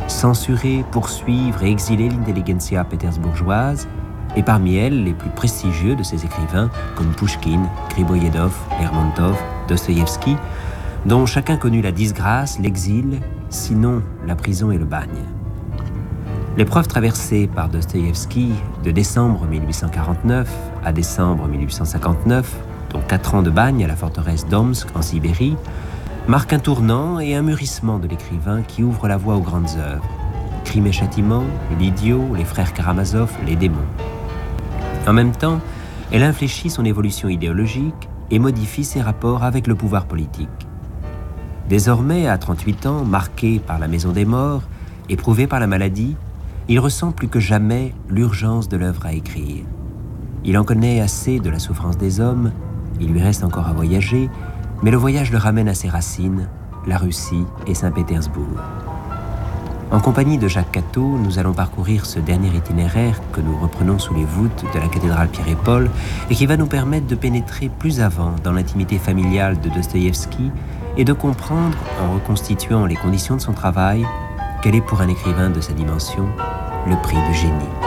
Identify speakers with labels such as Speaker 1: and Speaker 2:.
Speaker 1: censurer, poursuivre et exiler l'intelligentsia pétersbourgeoise, et parmi elles les plus prestigieux de ses écrivains comme Pouchkine, Griboïedov, Lermontov, Dostoïevski, dont chacun connut la disgrâce, l'exil, sinon la prison et le bagne. L'épreuve traversée par Dostoïevski de décembre 1849 à décembre 1859, dont 4 ans de bagne à la forteresse d'Omsk en Sibérie, marque un tournant et un mûrissement de l'écrivain qui ouvre la voie aux grandes œuvres. Crime et châtiment, L'idiot, les frères Karamazov, les démons. En même temps, elle infléchit son évolution idéologique et modifie ses rapports avec le pouvoir politique. Désormais, à 38 ans, marqué par la maison des morts, éprouvé par la maladie, il ressent plus que jamais l'urgence de l'œuvre à écrire. Il en connaît assez de la souffrance des hommes, il lui reste encore à voyager, mais le voyage le ramène à ses racines, la Russie et Saint-Pétersbourg. En compagnie de Jacques Cateau, nous allons parcourir ce dernier itinéraire que nous reprenons sous les voûtes de la cathédrale Pierre et Paul et qui va nous permettre de pénétrer plus avant dans l'intimité familiale de Dostoïevski et de comprendre, en reconstituant les conditions de son travail, quel est pour un écrivain de sa dimension le prix du génie.